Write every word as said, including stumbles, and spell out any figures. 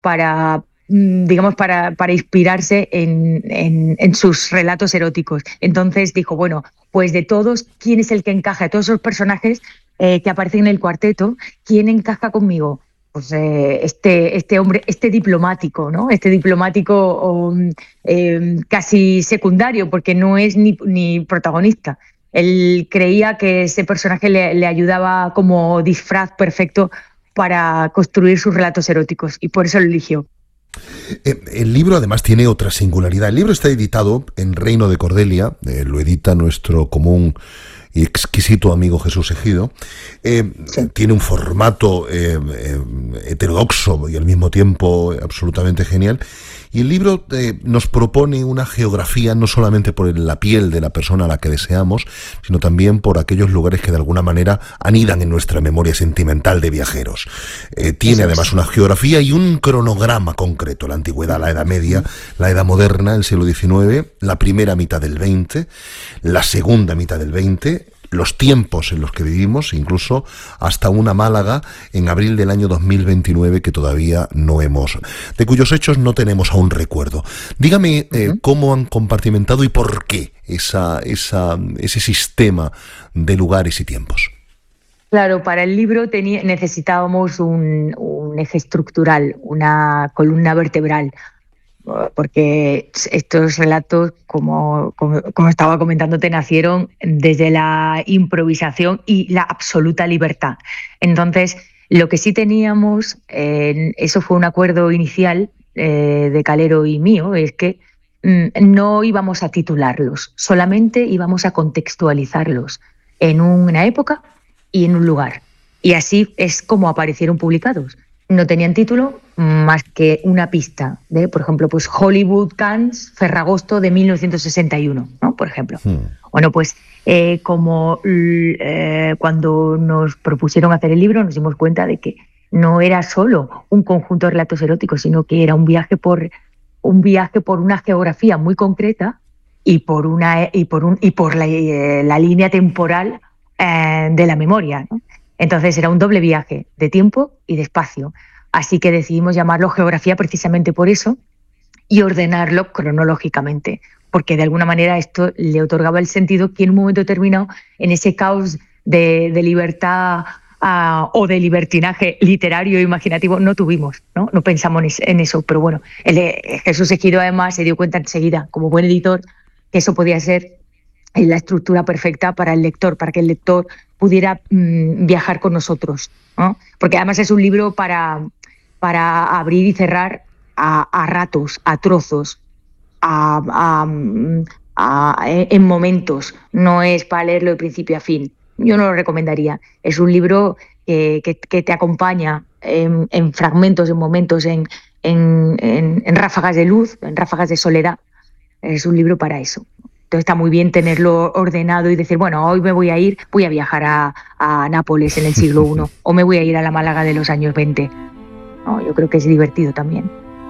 para, digamos, para, para inspirarse en, en, en sus relatos eróticos. Entonces dijo, bueno, pues de todos, ¿quién es el que encaja? De todos esos personajes eh, que aparecen en el cuarteto, ¿quién encaja conmigo? Pues eh, este, este hombre, este diplomático, ¿no? Este diplomático um, eh, casi secundario, porque no es ni, ni protagonista. Él creía que ese personaje le, le ayudaba como disfraz perfecto para construir sus relatos eróticos, y por eso lo eligió. El libro además tiene otra singularidad. El libro está editado en Reino de Cordelia, eh, lo edita nuestro común y exquisito amigo Jesús Ejido. Eh, sí. Tiene un formato eh, eh, heterodoxo y al mismo tiempo absolutamente genial. Y el libro eh, nos propone una geografía no solamente por la piel de la persona a la que deseamos, sino también por aquellos lugares que de alguna manera anidan en nuestra memoria sentimental de viajeros. Eh, tiene además una geografía y un cronograma concreto: la antigüedad, la Edad Media, la Edad Moderna, el siglo diecinueve, la primera mitad del veinte, la segunda mitad del veinte, los tiempos en los que vivimos, incluso hasta una Málaga en abril del año dos mil veintinueve que todavía no hemos, de cuyos hechos no tenemos aún recuerdo. Dígame eh, uh-huh. cómo han compartimentado y por qué esa, esa, ese sistema de lugares y tiempos. Claro, para el libro tenía, necesitábamos un, un eje estructural, una columna vertebral, porque estos relatos, como, como, como estaba comentándote, nacieron desde la improvisación y la absoluta libertad. Entonces, lo que sí teníamos, eh, eso fue un acuerdo inicial eh, de Calero y mío, es que mm, no íbamos a titularlos, solamente íbamos a contextualizarlos en una época y en un lugar. Y así es como aparecieron publicados. No tenían título más que una pista de, por ejemplo, pues Hollywood, Cannes, Ferragosto de mil novecientos sesenta y uno, ¿no? Por ejemplo. Hmm. Bueno, pues eh, como eh, cuando nos propusieron hacer el libro, nos dimos cuenta de que no era solo un conjunto de relatos eróticos, sino que era un viaje por un viaje por una geografía muy concreta y por una y por un y por la, eh, la línea temporal eh, de la memoria, ¿no? Entonces era un doble viaje de tiempo y de espacio. Así que decidimos llamarlo geografía precisamente por eso y ordenarlo cronológicamente, porque de alguna manera esto le otorgaba el sentido que en un momento determinado, en ese caos de, de libertad uh, o de libertinaje literario e imaginativo, no tuvimos, ¿no? No pensamos en eso. Pero bueno, el, Jesús Ejido además se dio cuenta enseguida, como buen editor, que eso podía ser la estructura perfecta para el lector, para que el lector pudiera mmm, viajar con nosotros, ¿no? Porque además es un libro para, para abrir y cerrar a, a ratos, a trozos, a, a, a, en momentos. No es para leerlo de principio a fin. Yo no lo recomendaría. Es un libro que, que, que te acompaña en, en fragmentos, en momentos, en, en, en, en ráfagas de luz, en ráfagas de soledad. Es un libro para eso. Entonces está muy bien tenerlo ordenado y decir, bueno, hoy me voy a ir, voy a viajar a, a Nápoles en el siglo primero o me voy a ir a la Málaga de los años veinte. No, yo creo que es divertido también.